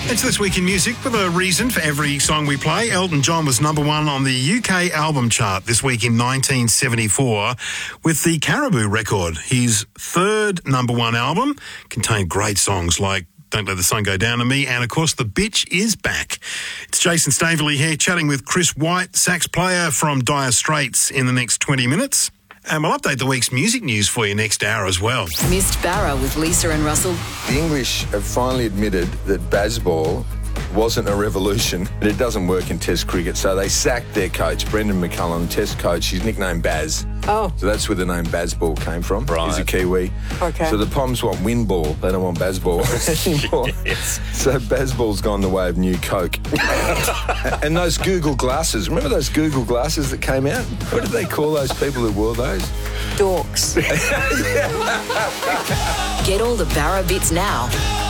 It's This Week in Music with a reason for every song we play. Elton John was number one on the UK album chart this week in 1974 with the Caribou record. His third number one album contained great songs like Don't Let the Sun Go Down on Me and, of course, The Bitch Is Back. It's Jason Staveley here chatting with Chris White, sax player from Dire Straits, in the next 20 minutes. And we'll update the week's music news for you next hour as well. Missed Barra with Lisa and Russell. The English have finally admitted that Bazball wasn't a revolution, but it doesn't work in Test cricket. So they sacked their coach, Brendan McCullum, Test coach. He's nicknamed Baz. Oh. So that's where the name Bazball came from. Right. He's a Kiwi. Okay. So the Poms want win ball. They don't want Bazball anymore. Yes. So Bazball's gone the way of New Coke. And those Google glasses. Remember those Google glasses that came out? What did they call those people who wore those? Dorks. Get all the Barra bits now